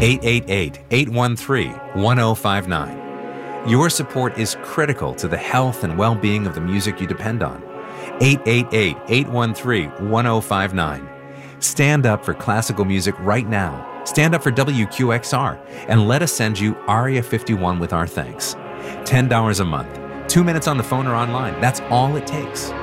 888-813-1059. Your support is critical to the health and well-being of the music you depend on. 888-813-1059. Stand up for classical music right now. Stand up for WQXR and let us send you Aria 51 with our thanks. $10 a month. 2 minutes on the phone or online. That's all it takes.